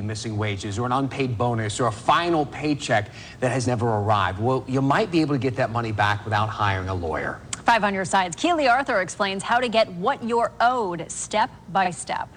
missing wages or an unpaid bonus or a final paycheck that has never arrived. Well, you might be able to get that money back without hiring a lawyer. 5 on your sides. Keely Arthur explains how to get what you're owed step by step.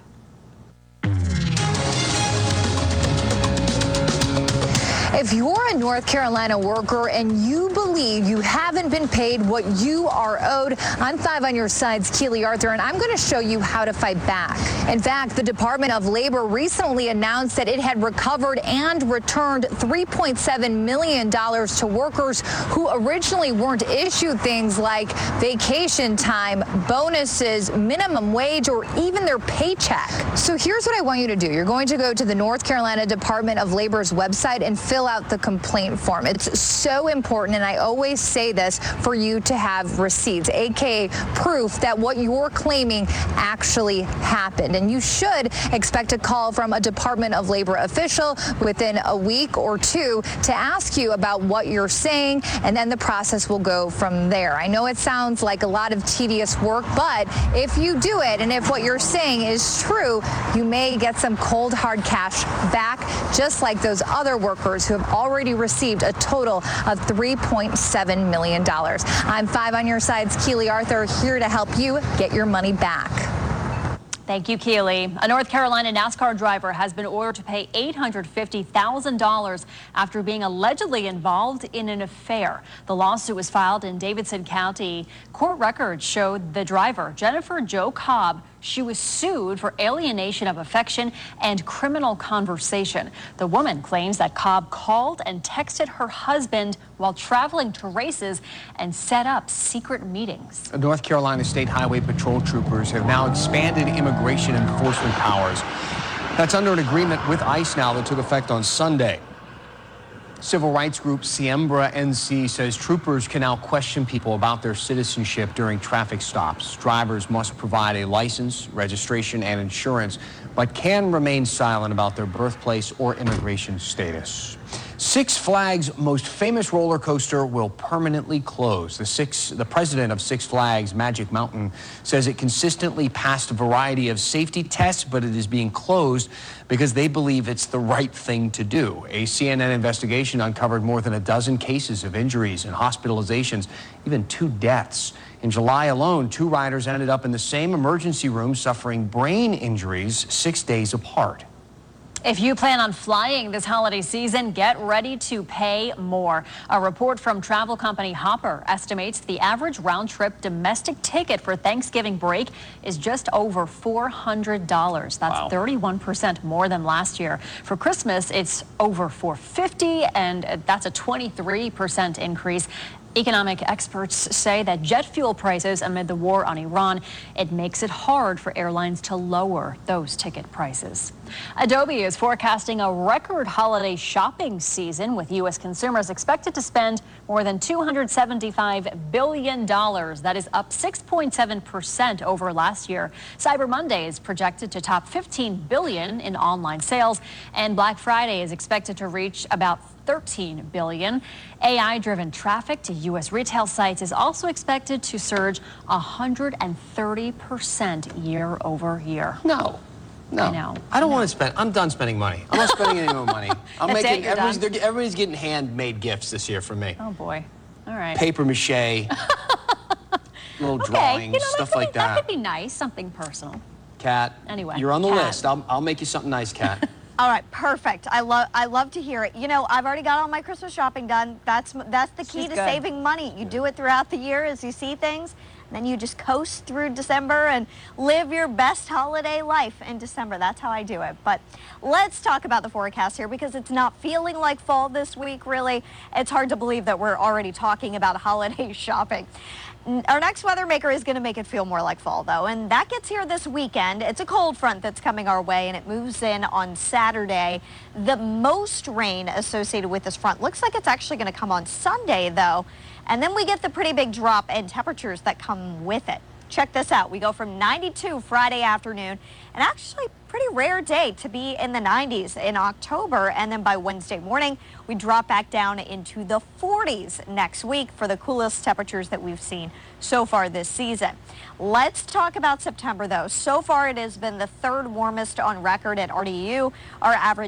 If you're a North Carolina worker and you believe you haven't been paid what you are owed, I'm 5 on your side's Keely Arthur, and I'm going to show you how to fight back. In fact, the Department of Labor recently announced that it had recovered and returned $3.7 million to workers who originally weren't issued things like vacation time, bonuses, minimum wage, or even their paycheck. So here's what I want you to do. You're going to go to the North Carolina Department of Labor's website and fill out the complaint form. It's so important, and I always say this, for you to have receipts, aka proof that what you're claiming actually happened. And you should expect a call from a Department of Labor official within a week or two to ask you about what you're saying, and then the process will go from there. I know it sounds like a lot of tedious work, but if you do it and if what you're saying is true, you may get some cold hard cash back, just like those other workers who have already received a total of $3.7 million. I'm 5 on your side's Keely Arthur, here to help you get your money back. Thank you, Keely. A North Carolina NASCAR driver has been ordered to pay $850,000 after being allegedly involved in an affair. The lawsuit was filed in Davidson County. Court records showed the driver, Jennifer Jo Cobb, she was sued for alienation of affection and criminal conversation. The woman claims that Cobb called and texted her husband while traveling to races and set up secret meetings. North Carolina State Highway Patrol troopers have now expanded immigration enforcement powers. That's under an agreement with ICE now that took effect on Sunday. Civil rights group Siembra NC says troopers can now question people about their citizenship during traffic stops. Drivers must provide a license, registration, and insurance, but can remain silent about their birthplace or immigration status. Six Flags' most famous roller coaster will permanently close. The president of Six Flags Magic Mountain says it consistently passed a variety of safety tests, but it is being closed because they believe it's the right thing to do. A CNN investigation uncovered more than a dozen cases of injuries and hospitalizations, even 2 deaths. In July alone, 2 riders ended up in the same emergency room suffering brain injuries 6 days apart. If you plan on flying this holiday season, get ready to pay more. A report from travel company Hopper estimates the average round-trip domestic ticket for Thanksgiving break is just over $400. That's Wow. 31% more than last year. For Christmas, it's over $450, and that's a 23% increase. Economic experts say that jet fuel prices amid the war on Iran, it makes it hard for airlines to lower those ticket prices. Adobe is forecasting a record holiday shopping season, with U.S. consumers expected to spend more than $275 billion. That is up 6.7% over last year. Cyber Monday is projected to top $15 billion in online sales, and Black Friday is expected to reach about $13 billion. AI-driven traffic to U.S. retail sites is also expected to surge 130% year over year. No. I know. I don't want to spend. I'm done spending money. I'm not spending any more money. Everybody's getting handmade gifts this year from me. Oh boy. All right. Paper mache, little drawings, stuff like that. That could be nice, something personal. Kat, Anyway, you're on the Kat. list. I'll make you something nice, Kat. All right, perfect. I love to hear it. You know, I've already got all my Christmas shopping done. That's the key to saving money. You do it throughout the year as you see things. Then you just coast through December and live your best holiday life in December. That's how I do it. But let's talk about the forecast here, because it's not feeling like fall this week, really. It's hard to believe that we're already talking about holiday shopping. Our next weather maker is going to make it feel more like fall, though, and that gets here this weekend. It's a cold front that's coming our way, and it moves in on Saturday. The most rain associated with this front looks like it's actually going to come on Sunday, though, and then we get the pretty big drop in temperatures that come with it. Check this out. We go from 92 Friday afternoon, and actually pretty rare day to be in the 90s in October, and then by Wednesday morning we drop back down into the 40s next week for the coolest temperatures that we've seen so far this season. Let's talk about September, though. So far it has been the 3rd warmest on record at RDU. Our average